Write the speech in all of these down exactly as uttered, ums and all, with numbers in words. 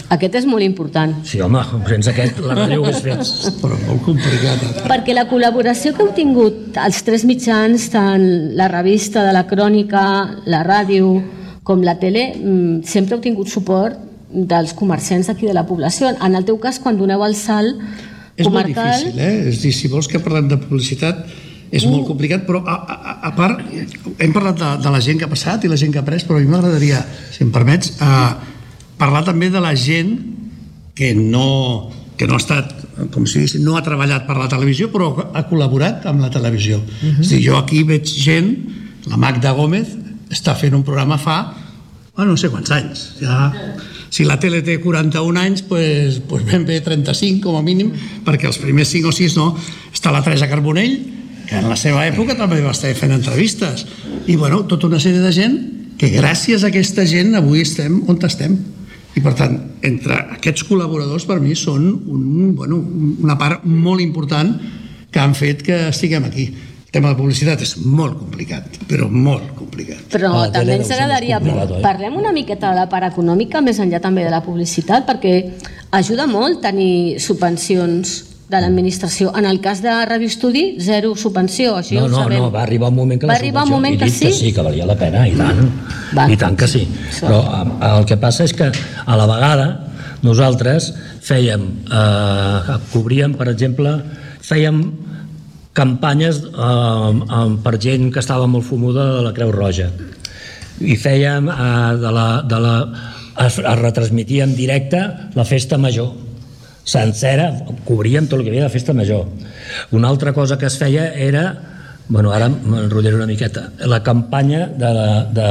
Aquest és molt important. Sí, home, sense aquest la ràdio ho hagués fet. Però molt complicat. Perquè la col·laboració que heu tingut els tres mitjans, tant la revista de la crònica, la ràdio com la tele, sempre heu tingut suport dels comerciants d'aquí de la població. En el teu cas, quan doneu el salt és comarcal... És molt difícil, eh? És dir, si vols que parlem de publicitat, és uh. molt complicat, però a, a, a part, hem parlat de, de la gent que ha passat i la gent que ha pres, però a mi m'agradaria, si em permets, uh, parlar també de la gent que no, que no ha estat, com si diguéssim, no ha treballat per la televisió, però ha col·laborat amb la televisió. Uh-huh. És a dir, jo aquí veig gent, la Magda Gómez està fent un programa fa, bueno, no sé quants anys. Ja, si la tele té quaranta-un anys, pues, pues ben bé trenta-cinc com a mínim, perquè els primers cinc o sis no. Està la Teresa Carbonell, que en la seva època també va estar fent entrevistes. I, bueno, tota una sèrie de gent que gràcies a aquesta gent avui estem on estem. I, per tant, entre aquests col·laboradors per mi són un, bueno, una part molt important que han fet que estiguem aquí. El tema de publicitat és molt complicat, però molt complicat. Però ah, també ens agradaria... Eh? Parlem una miqueta de la part econòmica, més enllà també de la publicitat, perquè ajuda molt tenir subvencions de l'administració. En el cas de Radio Estudi, zero subvenció, això no, ho no, sabem. No, va arribar un moment que va la arribar subvenció... un moment que sí? que sí, que valia la pena, i tant. Va. I tant que sí. Però el que passa és que a la vegada nosaltres fèiem, eh, cobríem, per exemple, fèiem campanyes eh, per gent que estava molt fumuda de la Creu Roja. I fèiem, eh, de la, de la, es, es retransmitia en directe la festa major sencera, cobríem tot el que havia de festa major. Una altra cosa que es feia era, bueno, ara m'enrotllaré una miqueta, la campanya de, la, de,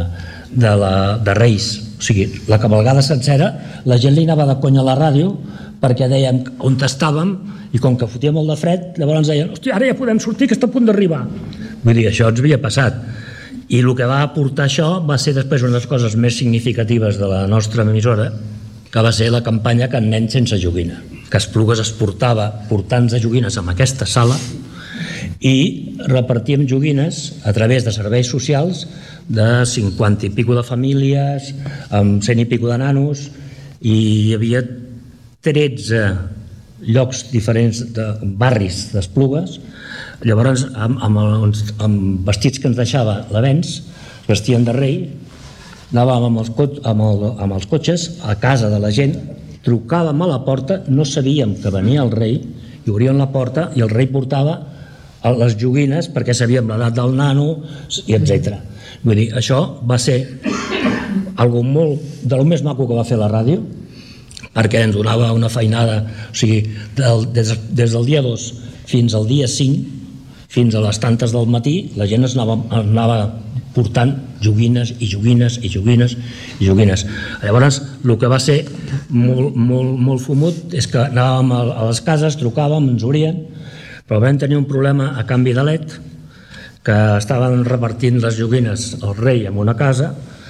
de, la, de Reis. O sigui, la cabalgada sencera, la gent li anava de conya a la ràdio perquè dèiem on estàvem i com que fotia molt de fred, llavors deien, hòstia, ara ja podem sortir, que està a punt d'arribar. Vull dir, això ens havia passat. I el que va aportar això va ser després una de les coses més significatives de la nostra emissora, que va ser la campanya Can Nen sense joguina, que Esplugues es portava portants de joguines en aquesta sala i repartíem joguines a través de serveis socials de cinquanta i pico de famílies, amb cent i pico de nanos, i hi havia tretze llocs diferents de barris d'Esplugues. Llavors, amb, amb, amb vestits que ens deixava l'Avenç, vestien de rei, anàvem amb els, amb, el, amb els cotxes a casa de la gent, trucàvem a la porta, no sabíem que venia el rei, i obríem la porta i el rei portava les joguines perquè sabíem l'edat del nano, i etcètera. Vull dir, això va ser algo molt de lo més maco que va fer la ràdio, perquè ens donava una feinada, o sigui, del, des, des del dia dos fins al dia cinc, fins a les tantes del matí, la gent es anava, anava portant joguines i joguines i joguines i joguines. Llavors, el que va ser molt, molt, molt fumut és que anàvem a les cases, trucàvem, ens obrien, però vam tenir un problema a canvi de led, que estaven repartint les joguines al rei en una casa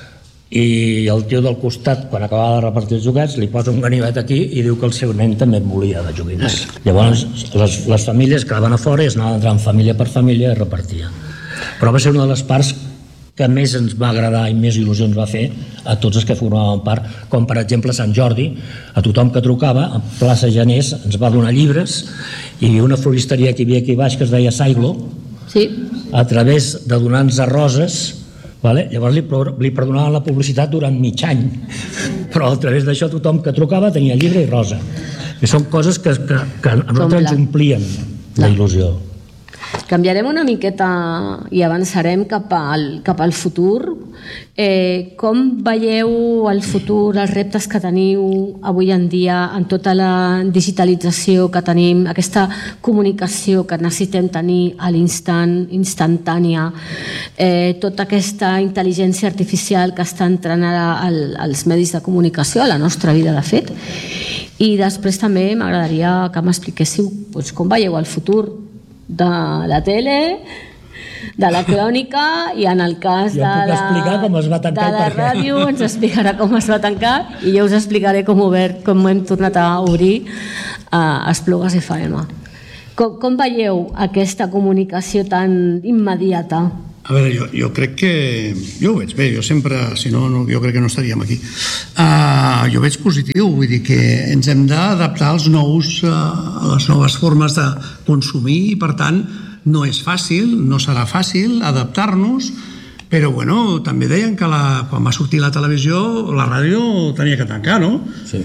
i el tio del costat, quan acabava de repartir els joguets, li posa un ganivet aquí i diu que el seu nen també en volia de joguines. Llavors, les, les famílies quedaven a fora i es anaven entrant família per família i repartia. Però va ser una de les parts que més ens va agradar i més il·lusió ens va fer a tots els que formaven part, com per exemple Sant Jordi, a tothom que trucava, a Plaça Genés ens va donar llibres i una floristeria que hi havia aquí baix que es deia Saiglo, sí. A través de donar-nos roses, vale? Llavors li, li perdonaven la publicitat durant mig any, però a través d'això tothom que trucava tenia llibre i rosa. I són coses que, que, que a nosaltres ens omplien la il·lusió. Canviarem una miqueta i avançarem cap al, cap al futur. Eh, com veieu el futur, els reptes que teniu avui en dia en tota la digitalització que tenim, aquesta comunicació que necessitem tenir a l'instant, instantània, eh, tota aquesta intel·ligència artificial que està entrant ara al, als medis de comunicació, a la nostra vida de fet. I després també m'agradaria que m'expliquéssiu doncs, com veieu el futur de la tele, de la crònica i en el cas de la, de la ràdio ens explicarà com es va tancar i jo us explicaré com, obert, com hem tornat a obrir a Esplugues F M. Com, com veieu aquesta comunicació tan immediata A veure, jo, jo crec que... Jo ho veig bé, jo sempre... Si no, no jo crec que no estaríem aquí. Uh, jo veig positiu, vull dir que ens hem d'adaptar als nous, uh, a les noves formes de consumir i, per tant, no és fàcil, no serà fàcil adaptar-nos, però, bueno, també deien que la, quan va sortir la televisió, la ràdio tenia que tancar, no? Sí.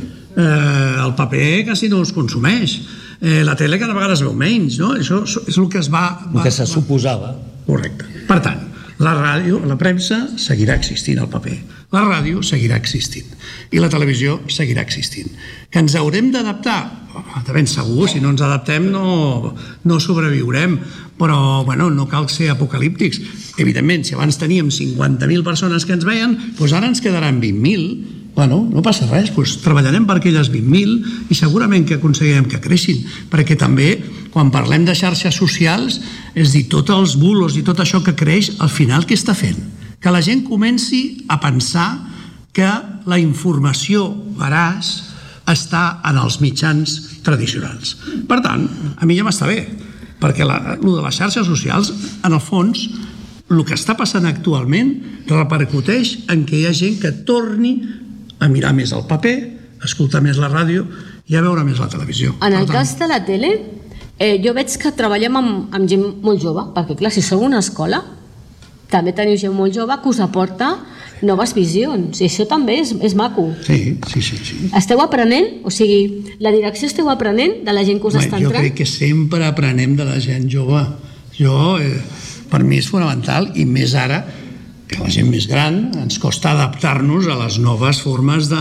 Eh, el paper quasi no es consumeix. Eh, la tele cada vegada es veu menys, no? Això és el que es va... El que se suposava. Correcte. Per tant, la ràdio, la premsa, seguirà existint el paper. La ràdio seguirà existint. I la televisió seguirà existint. Que ens haurem d'adaptar? De ben segur, si no ens adaptem no, no sobreviurem. Però, bueno, no cal ser apocalíptics. Evidentment, si abans teníem cinquanta mil persones que ens veien, doncs ara ens quedaran vint mil. Bueno, no passa res, doncs treballarem per aquelles vint mil i segurament que aconseguirem que creixin, perquè també, quan parlem de xarxes socials, és dir, tots els bulos i tot això que creix, al final què està fent? Que la gent comenci a pensar que la informació veraç està en els mitjans tradicionals. Per tant, a mi ja m'està bé, perquè la, el de les xarxes socials, en el fons, el que està passant actualment repercuteix en que hi ha gent que torni a mirar més el paper, a escoltar més la ràdio i a veure més la televisió. En el cas de la tele, eh, jo veig que treballem amb, amb gent molt jove, perquè clar, si sou una escola, també teniu gent molt jove que us aporta noves visions, i això també és, és maco. Sí, sí, sí, sí. Esteu aprenent? O sigui, la direcció esteu aprenent de la gent que us Bé, està jo entrant? crec que sempre aprenem de la gent jove. Jo, eh, per mi és fonamental, i més ara, que la gent més gran ens costa adaptar-nos a les noves formes de,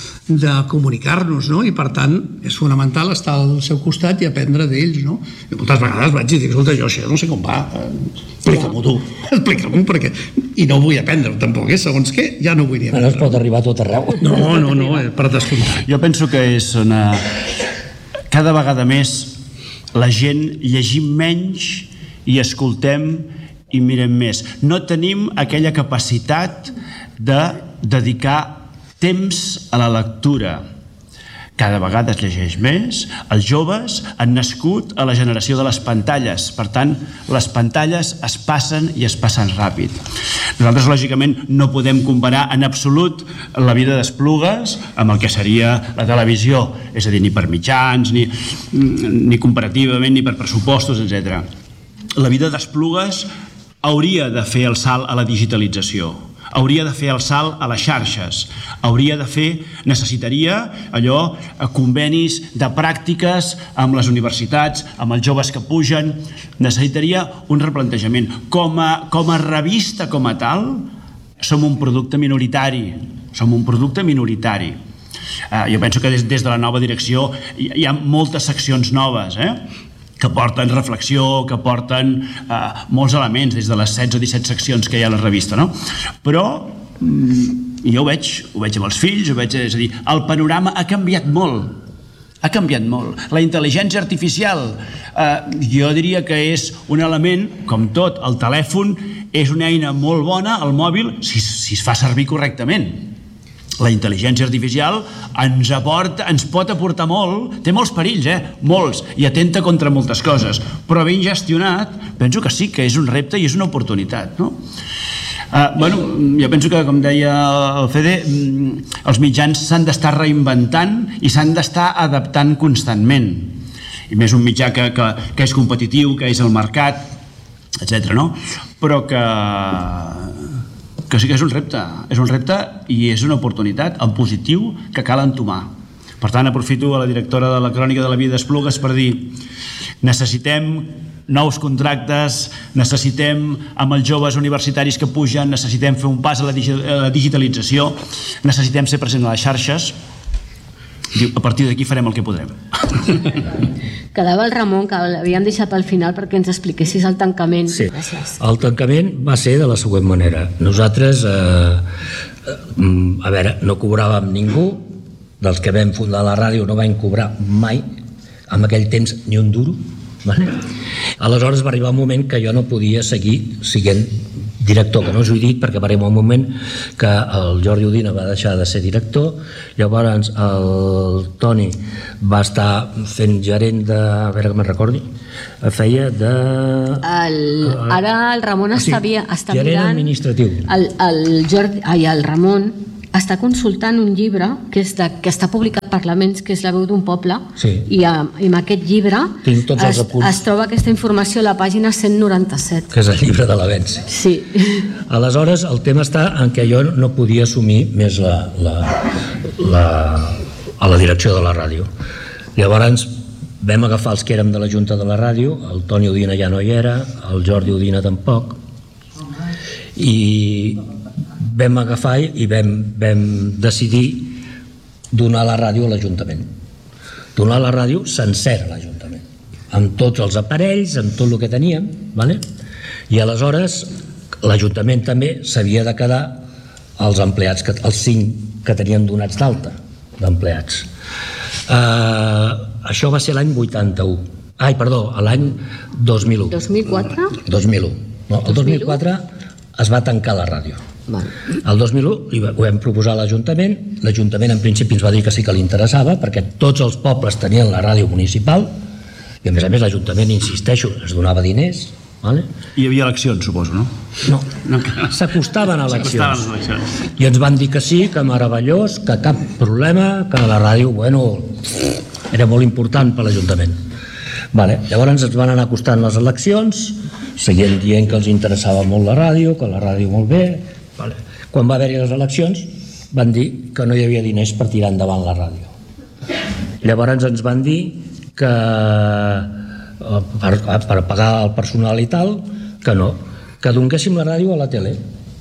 de comunicar-nos, no? I per tant és fonamental estar al seu costat i aprendre d'ells, no? I moltes vegades vaig dir, escolta, jo això no sé com va, explica-m'ho tu, explica-m'ho, perquè... I no vull aprendre tampoc, eh? Segons què, ja no vull ni aprendre. No es pot arribar a tot arreu. No, no, no, eh? Per descomptat. Jo penso que és una... Cada vegada més la gent llegim menys i escoltem i mirem més. No tenim aquella capacitat de dedicar temps a la lectura. Cada vegada es llegeix més. Els joves han nascut a la generació de les pantalles. Per tant, les pantalles es passen i es passen ràpid. Nosaltres, lògicament, no podem comparar en absolut la vida d'Esplugues amb el que seria la televisió. És a dir, ni per mitjans, ni, ni comparativament, ni per pressupostos, etcètera. La vida d'Esplugues hauria de fer el salt a la digitalització, hauria de fer el salt a les xarxes, hauria de fer, necessitaria allò, convenis de pràctiques amb les universitats, amb els joves que pugen, necessitaria un replantejament. Com a, com a revista com a tal, som un producte minoritari, som un producte minoritari. Uh, jo penso que des, des de la nova direcció hi, hi ha moltes seccions noves, eh? que porten reflexió, que porten eh, molts elements, des de les setze o disset seccions que hi ha a la revista, no? Però mm, jo ho veig, ho veig amb els fills, ho veig, és a dir, el panorama ha canviat molt, ha canviat molt. La intel·ligència artificial, eh, jo diria que és un element, com tot, el telèfon és una eina molt bona, el mòbil, si, si es fa servir correctament. La intel·ligència artificial ens aporta, ens pot aportar molt, té molts perills, eh? Molts, i atenta contra moltes coses, però ben gestionat, penso que sí, que és un repte i és una oportunitat, no? Uh, bueno, jo penso que, com deia el Fede, els mitjans s'han d'estar reinventant i s'han d'estar adaptant constantment. I més un mitjà que, que, que és competitiu, que és el mercat, etcètera, no? Però que... que sí que és un repte, és un repte i és una oportunitat en positiu que cal entomar. Per tant, aprofito a la directora de la Crònica de la Vida d'Esplugues per dir, necessitem nous contractes, necessitem amb els joves universitaris que pugen, necessitem fer un pas a la digitalització, necessitem ser presents a les xarxes. Diu, a partir d'aquí farem el que podrem. Quedava el Ramon, que l'havíem deixat pel final perquè ens expliquessis el tancament. Sí, gràcies. El tancament va ser de la següent manera. Nosaltres, eh, a veure, no cobràvem ningú, dels que vam fundar la ràdio no vam cobrar mai, en aquell temps ni un duro. Vale? Aleshores va arribar un moment que jo no podia seguir siguent director, que no us ho he dit perquè va arribar un moment que el Jordi Udina va deixar de ser director, llavors el Toni va estar fent gerent de, a veure que me'n recordi, feia de... El, ara el Ramon o sigui, està, està gerent mirant... administratiu. El, el, Jordi, ai, el Ramon està consultant un llibre que, és de, que està publicat per Laments, que és La veu d'un poble, sí. i, a, i amb aquest llibre tinc tots els es, apunts. es troba aquesta informació a la pàgina cent noranta-set. Que és el llibre de l'Avenç. Sí. Aleshores, el tema està en què jo no podia assumir més la, la, la, a la direcció de la ràdio. Llavors vam agafar els que érem de la Junta de la Ràdio, el Toni Udina ja no hi era, el Jordi Udina tampoc, i vam agafar i vam, vam decidir donar la ràdio a l'Ajuntament. Donar la ràdio sencera a l'Ajuntament, amb tots els aparells, amb tot el que teníem, vale? I aleshores l'Ajuntament també s'havia de quedar els empleats, que, els cinc que tenien donats d'alta d'empleats. Uh, això va ser l'any vuitanta-u. Ai, perdó, l'any dos mil u. dos mil quatre? dos mil u. No, el dos mil quatre es va tancar la ràdio. Vale. El dos mil u ho vam proposar a l'Ajuntament. L'Ajuntament en principi ens va dir que sí que li interessava perquè tots els pobles tenien la ràdio municipal i a més a més l'Ajuntament, insisteixo, es donava diners. Vale? Hi havia eleccions, suposo, no? No, no s'acostaven a eleccions. S'acostaven a eleccions. I ens van dir que sí, que meravellós, que cap problema, que la ràdio, bueno, era molt important per l'Ajuntament. Vale. Llavors ens van anar acostant les eleccions, seguien dient que els interessava molt la ràdio, que la ràdio molt bé. Vale. Quan va haver-hi les eleccions van dir que no hi havia diners per tirar endavant la ràdio. Llavors ens van dir que per, per pagar el personal i tal, que no, que donéssim la ràdio a la tele.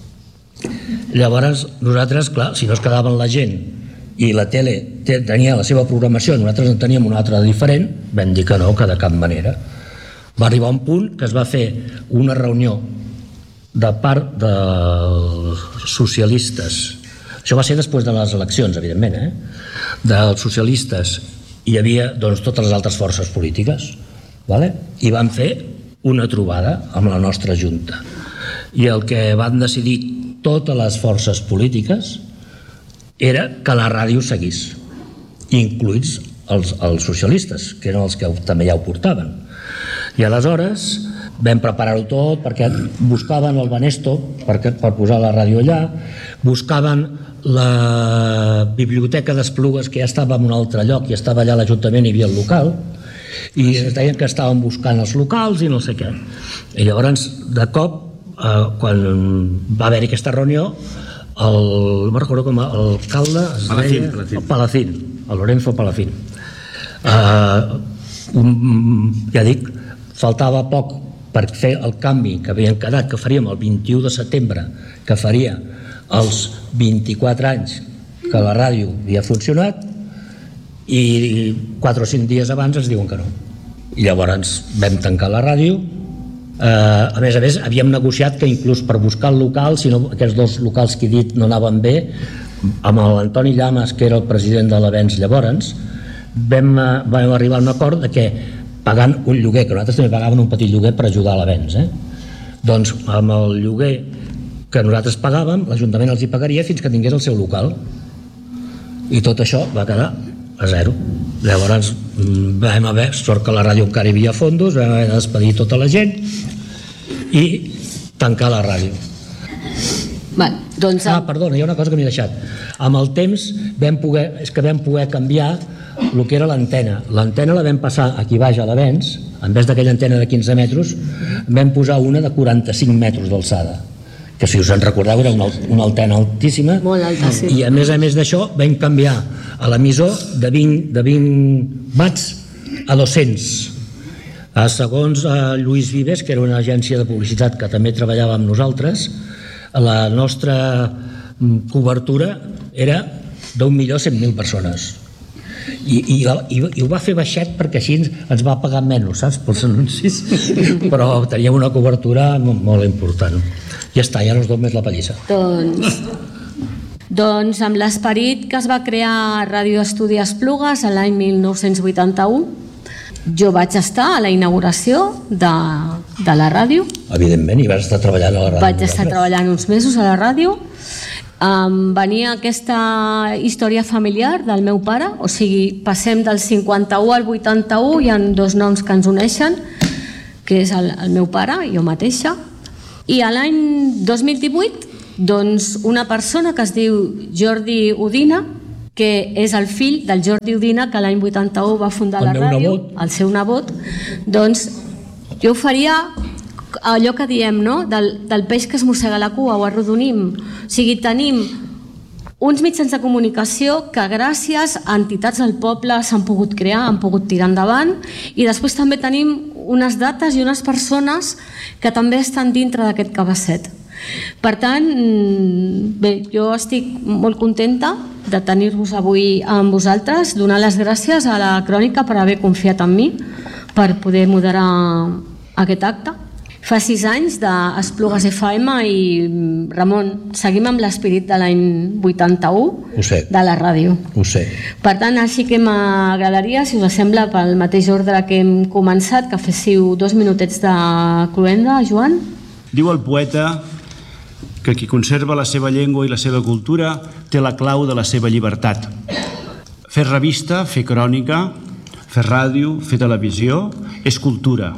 Llavors nosaltres, clar, si no es quedaven la gent i la tele tenia la seva programació, nosaltres en teníem una altra diferent, vam dir que no, que de cap manera. Va arribar un punt que es va fer una reunió de part dels socialistes, això va ser després de les eleccions, evidentment, eh? dels socialistes, hi havia doncs, totes les altres forces polítiques, vale? I van fer una trobada amb la nostra Junta. I el que van decidir totes les forces polítiques era que la ràdio seguís, incluïts els, els socialistes, que eren els que també ja ho portaven. I aleshores vam preparar-ho tot perquè buscaven el Banesto per, per posar la ràdio allà, buscaven la biblioteca d'Esplugues, que ja estava en un altre lloc, i estava allà a l'Ajuntament, hi havia el local, i es deien que estaven buscant els locals i no sé què. I llavors, de cop, eh, quan va haver-hi aquesta reunió, el, no me'n recordo com l'alcalde es Palacín, deia... Palacín. El Palacín, el Lorenzo Palacín. Eh, un, ja dic, faltava poc per fer el canvi que havien quedat, que faríem el vint-i-u de setembre, que faria els vint-i-quatre anys que la ràdio havia funcionat, i quatre o cinc dies abans ens diuen que no. I llavors vam tancar la ràdio. Eh, a més a més, havíem negociat que inclús per buscar el local, si no, aquests dos locals que he dit no anaven bé, amb l'Antoni Llamas, que era el president de l'Avenç llavors, vam, vam arribar a un acord de que pagant un lloguer, que nosaltres també pagàvem un petit lloguer per ajudar a l'Avenç, eh? doncs amb el lloguer que nosaltres pagàvem, l'Ajuntament els hi pagaria fins que tingués el seu local, i tot això va quedar a zero. Llavors vam haver, sort que la ràdio encara hi havia fondos, vam haver de despedir tota la gent i tancar la ràdio. Val, doncs... Ah, perdona, hi ha una cosa que m'he deixat. Amb el temps vam poder, és que vam poder canviar el que era l'antena. L'antena la vam passar aquí baix a l'Avenç, en vez d'aquella antena de quinze metres, vam posar una de quaranta-cinc metres d'alçada, que si us en recordeu era una, una antena altíssima. Molt alta, sí. I a més a més d'això vam canviar a l'emissor de vint, de vint watts a dos-cents. Segons Lluís Vives, que era una agència de publicitat que també treballava amb nosaltres, la nostra cobertura era d'un milió cent mil persones. I, i, i, i ho va fer baixet perquè així ens va pagar menys, saps, pels anuncis, però teníem una cobertura molt, molt important. Ja està, ja no us dono més la pallissa. Doncs, doncs amb l'esperit que es va crear Ràdio Estudi Esplugues l'any mil nou-cents vuitanta-u, Jo vaig estar a la inauguració de, de la ràdio. Evidentment, i vas estar treballant a la ràdio. Vaig estar treballant uns mesos a la ràdio. Um, venia aquesta història familiar del meu pare, o sigui, passem del cinquanta-u al vuitanta-u, hi ha dos noms que ens uneixen, que és el, el meu pare, jo mateixa, i a l'any dos mil divuit, doncs, una persona que es diu Jordi Udina, que és el fill del Jordi Udina, que l'any vuitanta-u va fundar la ràdio, el seu nebot, doncs jo faria allò que diem, no? Del, del peix que es mossega la cua, ho arrodonim. O sigui, tenim uns mitjans de comunicació que gràcies a entitats del poble s'han pogut crear, han pogut tirar endavant, i després també tenim unes dates i unes persones que també estan dintre d'aquest cabasset. Per tant, bé, jo estic molt contenta de tenir-vos avui amb vosaltres, donar les gràcies a la Crònica per haver confiat en mi, per poder moderar aquest acte. Fa sis anys d'Esplugues F M i, Ramon, seguim amb l'esperit de l'any vuitanta-u de la ràdio. Ho sé. Per tant, així que m'agradaria, si us sembla, pel mateix ordre que hem començat, que féssiu dos minutets de cloenda, Joan. Diu el poeta que qui conserva la seva llengua i la seva cultura té la clau de la seva llibertat. Fer revista, fer crònica, fer ràdio, fer televisió, és cultura.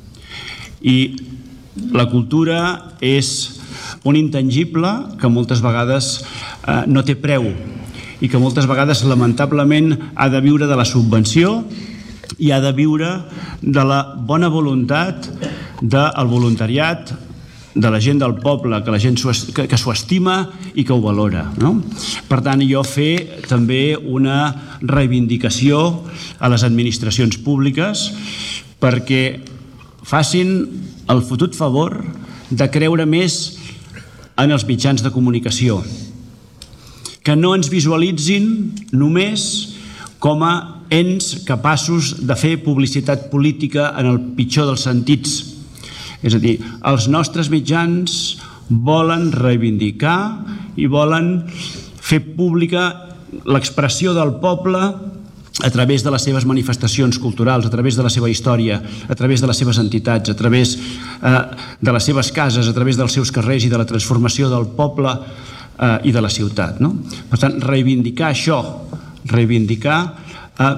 I la cultura és un intangible que moltes vegades eh, no té preu i que moltes vegades, lamentablement, ha de viure de la subvenció i ha de viure de la bona voluntat del voluntariat, de la gent del poble, que la gent que, que s'ho estima i que ho valora, no? Per tant, jo fer també una reivindicació a les administracions públiques perquè facin el fotut favor de creure més en els mitjans de comunicació, que no ens visualitzin només com a ens capaços de fer publicitat política en el pitjor dels sentits. És a dir, els nostres mitjans volen reivindicar i volen fer pública l'expressió del poble a través de les seves manifestacions culturals, a través de la seva història, a través de les seves entitats, a través eh, de les seves cases, a través dels seus carrers i de la transformació del poble eh, i de la ciutat, no? Per tant, reivindicar això, reivindicar eh,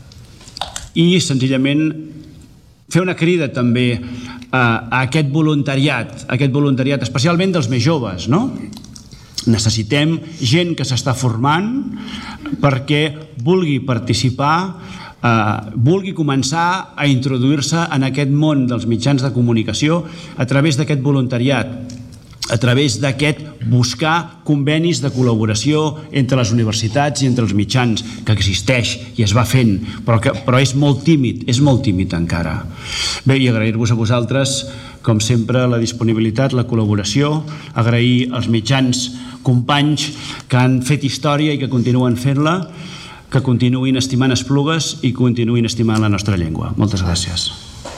i senzillament fer una crida també a aquest voluntariat, aquest voluntariat especialment dels més joves, no? Necessitem gent que s'està formant perquè vulgui participar, eh, vulgui començar a introduir-se en aquest món dels mitjans de comunicació a través d'aquest voluntariat, a través d'aquest buscar convenis de col·laboració entre les universitats i entre els mitjans, que existeix i es va fent, però, que, però és molt tímid, és molt tímid encara. Bé, i agrair-vos a vosaltres, com sempre, la disponibilitat, la col·laboració, agrair als mitjans companys que han fet història i que continuen fent-la, que continuïn estimant Esplugues i continuïn estimant la nostra llengua. Moltes gràcies.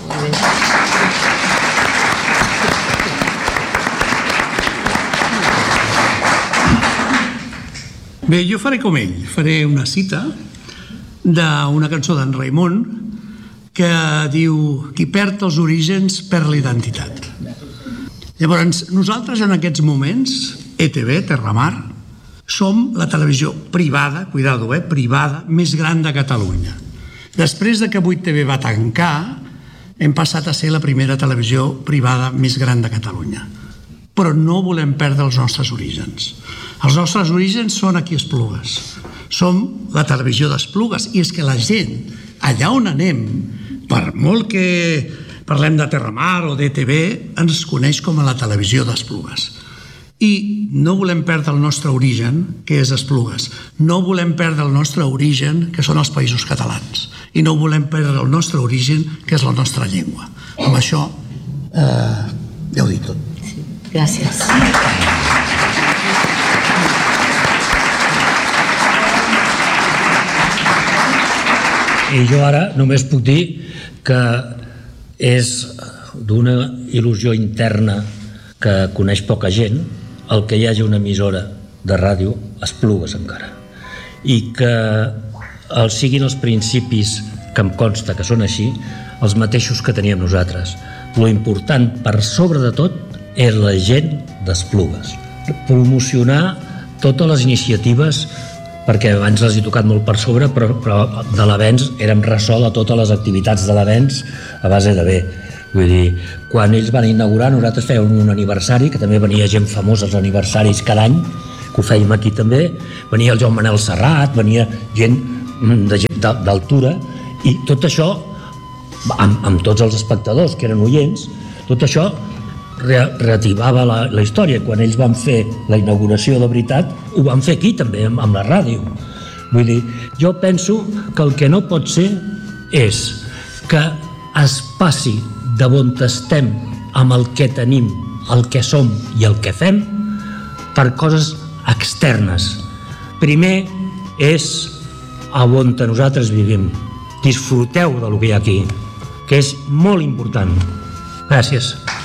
Bé, jo faré com ell, faré una cita d'una cançó d'en Raimon que diu: qui perd els orígens perd la identitat. Llavors, nosaltres en aquests moments, E T V, Terramar, som la televisió privada, cuidado, eh, privada, més gran de Catalunya. Després de que vuit T V va tancar, hem passat a ser la primera televisió privada més gran de Catalunya. Però no volem perdre els nostres orígens. Els nostres orígens són aquí a Esplugues. Som la televisió d'Esplugues, i és que la gent, allà on anem, per molt que parlem de Terramar o d'E T V, ens coneix com a la televisió d'Esplugues. I no volem perdre el nostre origen, que és Esplugues. No volem perdre el nostre origen, que són els Països Catalans. I no volem perdre el nostre origen, que és la nostra llengua. Amb això, eh, ja ho dic tot. Sí, gràcies. I jo ara només puc dir que és d'una il·lusió interna que coneix poca gent el que hi hagi una emissora de ràdio a Esplugues encara, i que els siguin els principis que em consta que són així, els mateixos que teníem nosaltres. Lo important, per sobre de tot, és la gent d'Esplugues. Promocionar totes les iniciatives, perquè abans les he tocat molt per sobre, però, però de l'Avenç érem ressò de totes les activitats de l'Avenç a base de bé. Vull dir, quan ells van inaugurar, nosaltres fèiem un aniversari, que també venia gent famosa als aniversaris cada any, que ho fèiem aquí també, venia el Joan Manel Serrat, venia gent d'altura, i tot això, amb, amb tots els espectadors que eren oients, tot això re reactivava la, la història. Quan ells van fer la inauguració de veritat, ho van fer aquí també, amb, amb la ràdio. Vull dir, jo penso que el que no pot ser és que es passi de on estem amb el que tenim, el que som i el que fem per coses externes. Primer és a on nosaltres vivim. Disfruteu del que hi ha aquí, que és molt important. Gràcies.